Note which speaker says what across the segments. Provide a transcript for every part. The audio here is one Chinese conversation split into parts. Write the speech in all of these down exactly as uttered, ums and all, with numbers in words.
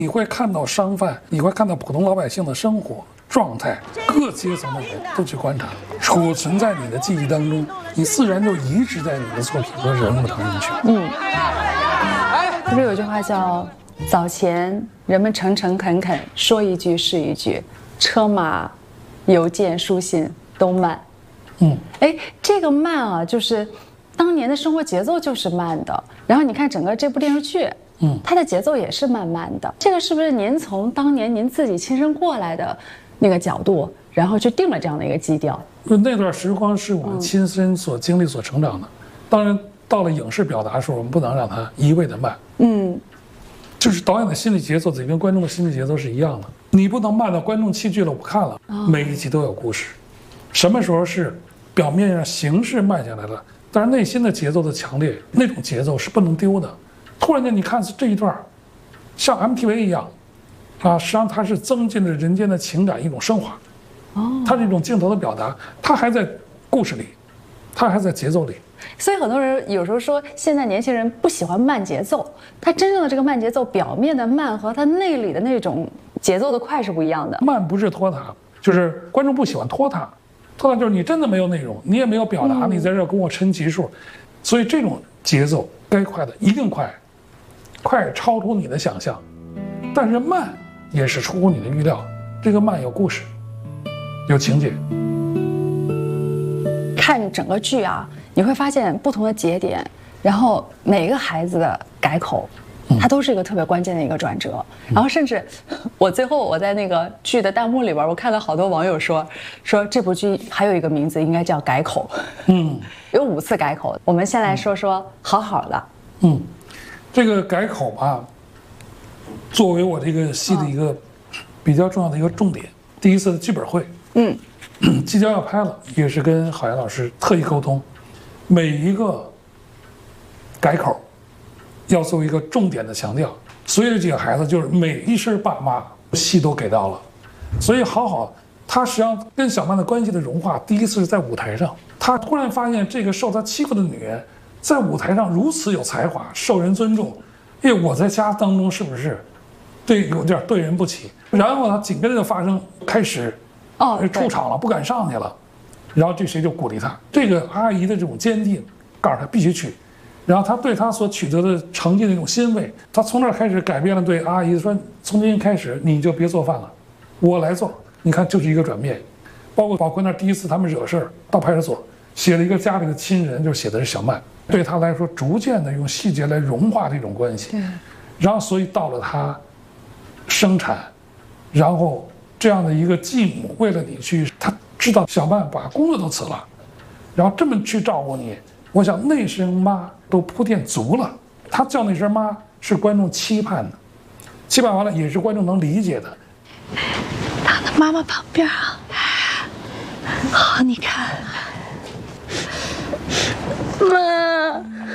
Speaker 1: 你会看到商贩，你会看到普通老百姓的生活状态，各阶层的人都去观察，储存在你的记忆当中，你自然就移植在你的作品和人物当中去。
Speaker 2: 嗯，不是有句话叫“早前人们诚诚恳恳，说一句是一句，车马、邮件、书信都慢”。嗯，哎，这个慢啊，就是当年的生活节奏就是慢的。然后你看整个这部电视剧。嗯，它的节奏也是慢慢的，这个是不是您从当年您自己亲身过来的那个角度，然后去定了这样的一个基调？
Speaker 1: 那段时光是我们亲身所经历、所成长的。当然，到了影视表达的时候，我们不能让它一味的慢。嗯，就是导演的心理节奏得跟观众的心理节奏是一样的，你不能慢到观众弃剧了，我看了，哦、每一集都有故事。什么时候是表面上形式慢下来了，但是内心的节奏的强烈，那种节奏是不能丢的。突然间，你看这一段，像 M T V 一样，啊，实际上它是增进了人间的情感一种升华。哦，它这种镜头的表达，它还在故事里，它还在节奏里。
Speaker 2: 所以很多人有时候说，现在年轻人不喜欢慢节奏，他真正的这个慢节奏，表面的慢和他内里的那种节奏的快是不一样的。
Speaker 1: 慢不是拖沓，就是观众不喜欢拖沓，拖沓就是你真的没有内容，你也没有表达，嗯、你在这跟我抻级数，所以这种节奏该快的一定快。快超出你的想象，但是慢也是出乎你的预料。这个慢有故事，有情节。
Speaker 2: 看整个剧啊，你会发现不同的节点，然后每个孩子的改口，它都是一个特别关键的一个转折。嗯、然后甚至我最后我在那个剧的弹幕里边，我看到好多网友说说这部剧还有一个名字应该叫改口。嗯，有五次改口。我们先来说说好好的。嗯。
Speaker 1: 这个改口吧，作为我这个戏的一个比较重要的一个重点，第一次的剧本会，嗯，即将要拍了，也是跟郝岩老师特意沟通，每一个改口要做一个重点的强调，所以这几个孩子就是每一声爸妈戏都给到了，所以好好，他实际上跟小曼的关系的融化，第一次是在舞台上，他突然发现这个受他欺负的女人。在舞台上如此有才华，受人尊重，因为我在家当中是不是对有点对人不起？然后他紧跟着就发生开始哦出场了，不敢上去了，然后这谁就鼓励他，这个阿姨的这种坚定，告诉他必须去，然后他对他所取得的成绩的那种欣慰，他从那开始改变了对阿姨说，从今天开始你就别做饭了，我来做。你看就是一个转变，包括宝坤那第一次他们惹事儿到派出所。写了一个家里的亲人，就写的是小曼，对他来说，逐渐的用细节来融化这种关系，然后所以到了他生产，然后这样的一个继母为了你去，他知道小曼把工作都辞了，然后这么去照顾你，我想那声妈都铺垫足了，他叫那声妈是观众期盼的，期盼完了也是观众能理解的。
Speaker 3: 躺在妈妈旁边啊，好，你看。妈，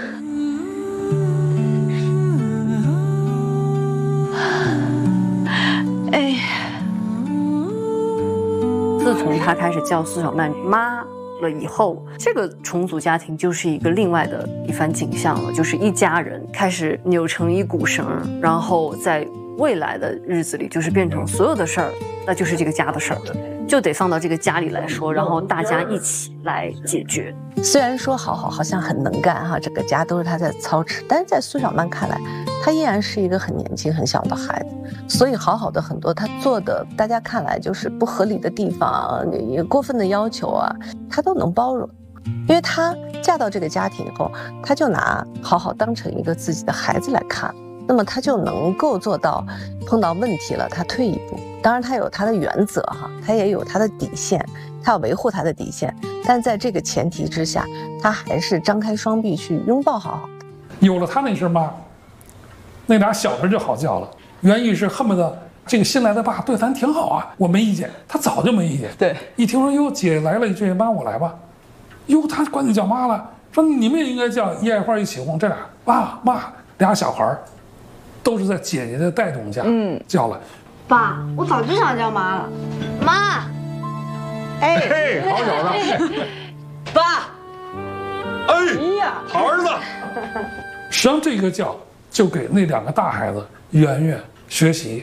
Speaker 3: 哎，
Speaker 4: 自从他开始叫苏小曼妈了以后，这个重组家庭就是一个另外的一番景象了，就是一家人开始扭成一股绳，然后在未来的日子里，就是变成所有的事儿，那就是这个家的事儿。就得放到这个家里来说，然后大家一起来解决。
Speaker 3: 虽然说好好好像很能干哈，整个家都是他在操持，但是在苏小曼看来，他依然是一个很年轻很小的孩子，所以好好的很多他做的，大家看来就是不合理的地方，也过分的要求啊，他都能包容。因为他嫁到这个家庭以后，他就拿好好当成一个自己的孩子来看。那么他就能够做到碰到问题了他退一步，当然他有他的原则哈，他也有他的底线，他要维护他的底线，但在这个前提之下，他还是张开双臂去拥抱好好的。
Speaker 1: 有了他那声妈，那俩小人就好叫了，原意是恨不得这个新来的爸对咱挺好啊，我没意见，他早就没意见。
Speaker 2: 对，
Speaker 1: 一听说哟姐来了，这妈我来吧，哟他管你叫妈了，说你们也应该叫一爱花一起哄，这俩爸妈俩小孩都是在姐姐的带动下，嗯，叫了。
Speaker 5: 爸，我早就想叫妈了。妈，
Speaker 6: 哎嘿，好小子。
Speaker 5: 爸，
Speaker 6: 哎呀，好儿子。
Speaker 1: 实际上这个叫就给那两个大孩子圆圆学习，